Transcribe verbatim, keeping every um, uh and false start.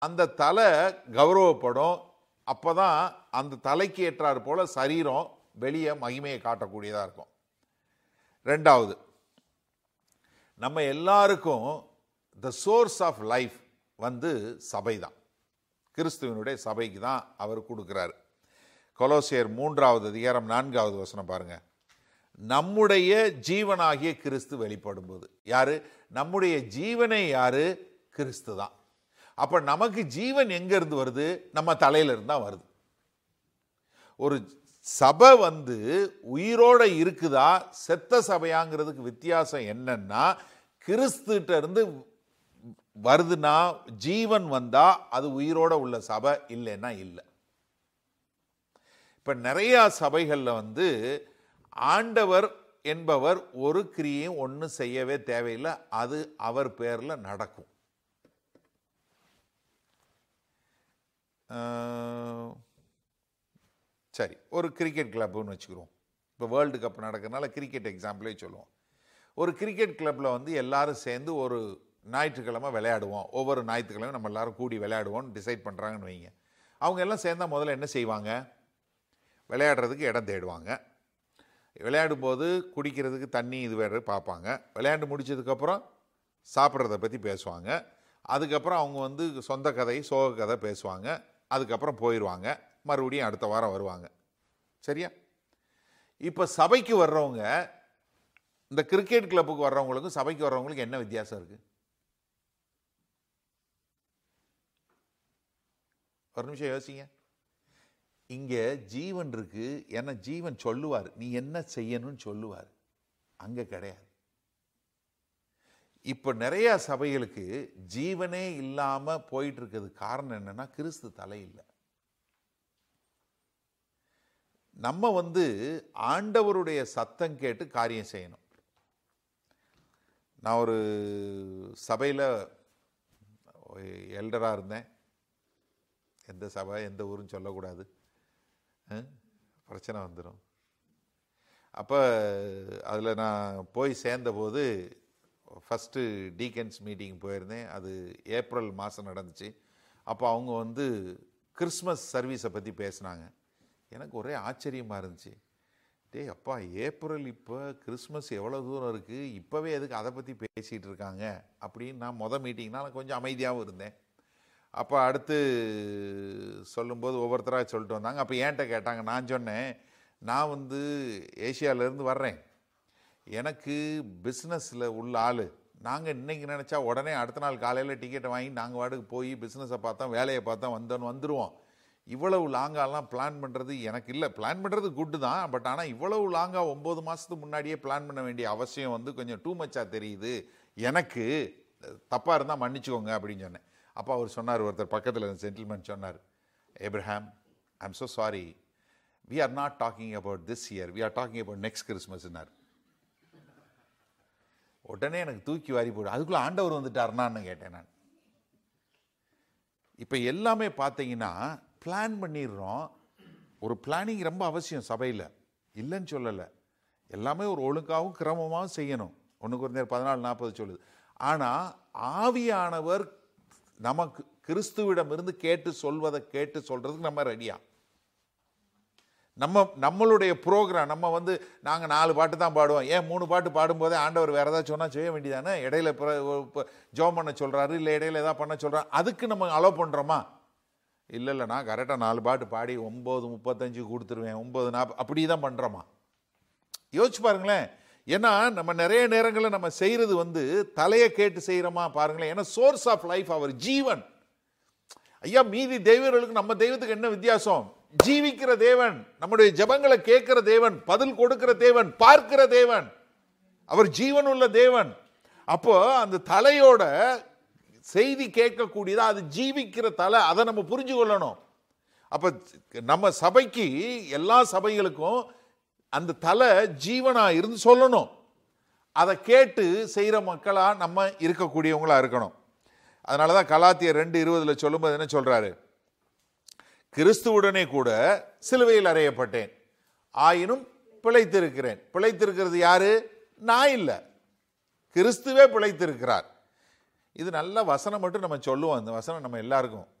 அந்த தலை கௌரவப்படும். அப்போதான் அந்த தலைக்கு ஏற்றாறு போல சரீரம் வெளியே மகிமையை காட்டக்கூடியதாக இருக்கும். ரெண்டாவது, நம்ம எல்லாருக்கும் த சோர்ஸ் ஆஃப் லைஃப் வந்து சபை தான். கிறிஸ்துவனுடைய சபைக்கு தான் அவர் கொடுக்குறாரு. கொலோசியர் மூன்றாவது அதிகாரம் நான்காவது வசனம் பாருங்க. நம்முடைய ஜீவனாகிய கிறிஸ்து வெளிப்படும் போது யாரு? நம்முடைய ஜீவனை யாரு? கிறிஸ்து தான். அப்ப நமக்கு ஜீவன் எங்க இருந்து வருது? நம்ம தலையில இருந்து தான் வருது. ஒரு சபை வந்து உயிரோட இருக்குதா செத்த சபையாங்கிறதுக்கு வித்தியாசம் என்னன்னா, கிறிஸ்துட்ட இருந்து வருதுன்னா ஜீவன் வந்தா அது உயிரோட உள்ள சபை, இல்லைன்னா இல்லை. இப்ப நிறைய சபைகள்ல வந்து ஆண்டவர் என்பவர் ஒரு கிரியையும் ஒன்று செய்யவே தேவையில்லை, அது அவர் பேர்ல நடக்கும். சரி, ஒரு கிரிக்கெட் கிளப்னு வச்சுக்கிறோம். இப்போ வேர்ல்டு கப் நடக்கிறதுனால கிரிக்கெட் எக்ஸாம்பிளே சொல்லுவோம். ஒரு கிரிக்கெட் கிளப்பில் வந்து எல்லாரும் சேர்ந்து ஒரு ஞாயிற்றுக்கிழமை விளையாடுவோம். ஒவ்வொரு ஞாயிற்றுக்கிழமை நம்ம எல்லாரும் கூடி விளையாடுவோம்னு டிசைட் பண்ணுறாங்கன்னு வைங்க. அவங்க எல்லாம் சேர்ந்தால் முதல்ல என்ன செய்வாங்க? விளையாடுறதுக்கு இடம் தேடுவாங்க. விளையாடும்போது குடிக்கிறதுக்கு தண்ணி இது வேறு பார்ப்பாங்க. விளையாண்டு முடிச்சதுக்கப்புறம் சாப்பிட்றத பற்றி பேசுவாங்க. அதுக்கப்புறம் அவங்க வந்து சொந்த கதை சோக கதை பேசுவாங்க. அதுக்கப்புறம் போயிடுவாங்க. மறுபடியும் அடுத்த வாரம் வருவாங்க. சரியா? இப்போ சபைக்கு வர்றவங்க, இந்த கிரிக்கெட் கிளப்புக்கு வர்றவங்களுக்கும் சபைக்கு வர்றவங்களுக்கு என்ன வித்தியாசம் இருக்கு? ஒரு நிமிஷம் யோசிங்க. இங்க ஜீவன் இருக்கு. ஏன்னா ஜீவன் சொல்லுவார், நீ என்ன செய்யணும்னு சொல்லுவார். அங்க கிடையாது. இப்ப நிறைய சபைகளுக்கு ஜீவனே இல்லாம போயிட்டு இருக்கிறது காரணம் என்னன்னா, கிறிஸ்து தலை இல்லை. நம்ம வந்து ஆண்டவருடைய சத்தம் கேட்டு காரியம் செய்யணும். நான் ஒரு சபையில் எல்டராக இருந்தேன். எந்த சபை எந்த ஊருன்னு சொல்லக்கூடாது, பிரச்சனை வந்துடும். அப்போ அதில் நான் போய் சேர்ந்தபோது ஃபஸ்ட்டு டீக்கன்ஸ் மீட்டிங் போயிருந்தேன். அது ஏப்ரல் மாதம் நடந்துச்சு. அப்போ அவங்க வந்து கிறிஸ்மஸ் சர்வீஸை பற்றி பேசினாங்க. எனக்கு ஒரே ஆச்சரியமாக இருந்துச்சு. டே அப்பா, ஏப்ரல் இப்போ கிறிஸ்மஸ் எவ்வளோ தூரம் இருக்குது, இப்போவே எதுக்கு அதை பற்றி பேசிகிட்டு இருக்காங்க அப்படின்னு நான் மொதல் மீட்டிங்னால் கொஞ்சம் அமைதியாகவும் இருந்தேன். அப்போ அடுத்து சொல்லும்போது ஒவ்வொருத்தராக சொல்லிட்டு வந்தாங்க. அப்போ ஏன்ட்ட கேட்டாங்க. நான் சொன்னேன், நான் வந்து ஏசியாவிலேருந்து வர்றேன். எனக்கு பிஸ்னஸில் உள்ள ஆள். நாங்கள் இன்றைக்கி நினச்சா உடனே அடுத்த நாள் காலையில் டிக்கெட்டை வாங்கி நாங்கள் வாடகை போய் பிஸ்னஸை பார்த்தோம், வேலையை பார்த்தோம், வந்தோன்னு வந்துடுவோம். இவ்வளவு லாங்காலாம் பிளான் பண்ணுறது எனக்கு இல்லை. பிளான் பண்ணுறது குட்டு தான், பட் ஆனால் இவ்வளவு லாங்காக ஒம்பது மாதத்துக்கு முன்னாடியே பிளான் பண்ண வேண்டிய அவசியம் வந்து கொஞ்சம் டூ மச்சாக தெரியுது எனக்கு. தப்பாக இருந்தால் மன்னிச்சுக்கோங்க அப்படின்னு சொன்னேன். அப்போ அவர் சொன்னார், ஒருத்தர் பக்கத்தில் இருந்த சென்டில்மேன் சொன்னார், Abraham, I am so sorry, we are not talking about this year, we are talking about next கிறிஸ்மஸ்னார். உடனே எனக்கு தூக்கி வாரி போடு, அதுக்குள்ளே ஆண்டவர் வந்துட்டாருனான்னு கேட்டேன் நான். இப்போ எல்லாமே பார்த்தீங்கன்னா பிளான் பண்ணிடுறோம். ஒரு பிளானிங் ரொம்ப அவசியம் சபையில், இல்லைன்னு சொல்லலை. எல்லாமே ஒரு ஒழுங்காகவும் கிரமமாகவும் செய்யணும். ஒன்று குறைந்தர் பதினாலு நாற்பது சொல்லுது. ஆனால் ஆவியானவர் நமக்கு கிறிஸ்துவிடம் இருந்து கேட்டு சொல்வதை கேட்டு சொல்றதுக்கு நம்ம ரெடியா? நம்ம நம்மளுடைய ப்ரோக்ராம் நம்ம வந்து நாங்கள் நாலு பாட்டு தான் பாடுவோம். ஏன் மூணு பாட்டு பாடும்போதே ஆண்டவர் வேறு ஏதாவது சொன்னால் செய்ய வேண்டியதானே? இடையில ஜோம் பண்ண சொல்கிறாரு, இல்லை இடையில ஏதாவது பண்ண சொல்கிறாரு, அதுக்கு நம்ம அலோவ் பண்ணுறோமா? இல்லை இல்லை, நான் கரெக்டாக நாலு பாட்டு பாடி ஒம்பது முப்பத்தஞ்சு கொடுத்துருவேன், ஒம்பது நாற்பது அப்படி தான் பண்ணுறோமா? யோசிச்சு பாருங்களேன். ஏன்னா நம்ம நிறைய நேரங்களில் நம்ம செய்கிறது வந்து தலையை கேட்டு செய்கிறோமா பாருங்களேன். ஏன்னா சோர்ஸ் ஆஃப் லைஃப் அவர் ஜீவன். ஐயா, மீதி தெய்வங்களுக்கு நம்ம தெய்வத்துக்கு என்ன வித்தியாசம்? ஜீவிக்கிற தேவன், நம்முடைய ஜெபங்களை கேட்கிற தேவன், பதில் கொடுக்கிற தேவன், பார்க்கிற தேவன், அவர் ஜீவன் உள்ள தேவன். அப்போ அந்த தலையோட செய்தி கேட்கக்கூடியதா, அது ஜீவிக்கிற தலை, அதை நம்ம புரிஞ்சு கொள்ளணும். அப்ப நம்ம சபைக்கு, எல்லா சபைகளுக்கும் அந்த தலை ஜீவனா இருந்து சொல்லணும். அதை கேட்டு செய்கிற மக்களா நம்ம இருக்கக்கூடியவங்களா இருக்கணும். அதனாலதான் கலாத்தியர் ரெண்டு இருபதுல சொல்லும்போது என்ன சொல்றாரு? கிறிஸ்துவுடனே கூட சிலுவையில் அறையப்பட்டேன், ஆயினும் பிழைத்திருக்கிறேன். பிழைத்திருக்கிறது யாரு? நான் இல்லை, கிறிஸ்துவே பிழைத்திருக்கிறார். இது நல்ல வசனம் மட்டும் நம்ம சொல்லுவோம். இந்த வசனம் நம்ம எல்லாருக்கும்